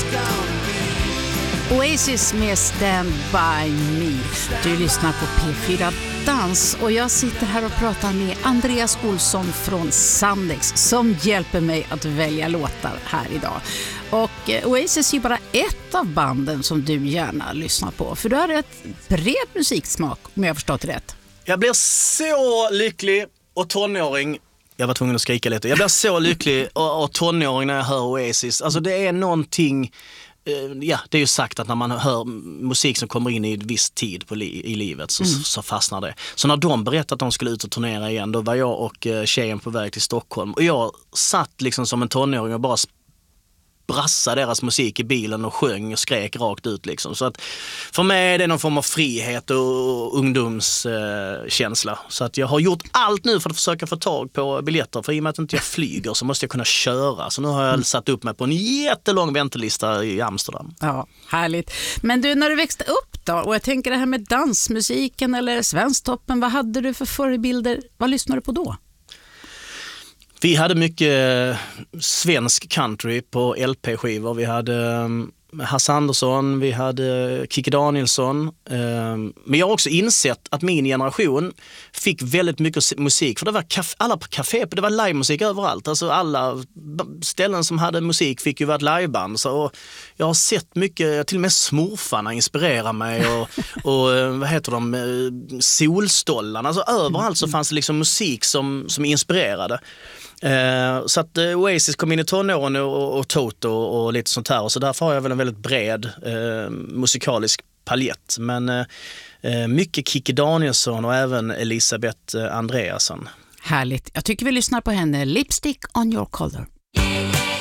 Oasis med Stand By Me. Du lyssnar på P4 Dans och jag sitter här och pratar med Andreas Olsson från Sandex som hjälper mig att välja låtar här idag. Och Oasis är ju bara ett av banden som du gärna lyssnar på, för du har ett bred musiksmak om jag har förstått rätt. Jag blir så lycklig och tonåring. Jag var tvungen att skrika lite. Jag blir så lycklig och tonåring när jag hör Oasis. Alltså det är någonting... Ja, det är ju sagt att när man hör musik som kommer in i en viss tid i livet så fastnar det. Så när de berättade att de skulle ut och turnera igen, då var jag och tjejen på väg till Stockholm. Och jag satt liksom som en tonåring och bara brassade deras musik i bilen och sjöng och skrek rakt ut liksom. Så att för mig är det någon form av frihet och ungdomskänsla. Så att jag har gjort allt nu för att försöka få tag på biljetter. För i och med att inte jag flyger så måste jag kunna köra. Så nu har jag satt upp mig på en jättelång väntelista i Amsterdam. Ja, härligt. Men du, när du växte upp då, och jag tänker det här med dansmusiken eller Svensktoppen, vad hade du för förebilder? Vad lyssnade du på då? Vi hade mycket svensk country på LP-skivor. Vi hade Hasse Andersson, vi hade Kikki Danielsson. Men jag har också insett att min generation fick väldigt mycket musik. För det var alla på café, det var livemusik överallt. Alltså alla ställen som hade musik fick ju vara ett liveband. Så jag har sett mycket, till och med smurfarna inspirerar mig. Och vad heter de? Solstollarna. Alltså överallt så fanns det liksom musik som inspirerade. Så att Oasis kom in i tonåren och Toto och lite sånt här, och så därför har jag väl en väldigt bred musikalisk palett, men mycket Kikki Danielsson och även Elisabeth Andreasson. Härligt, jag tycker vi lyssnar på henne. Lipstick on your collar.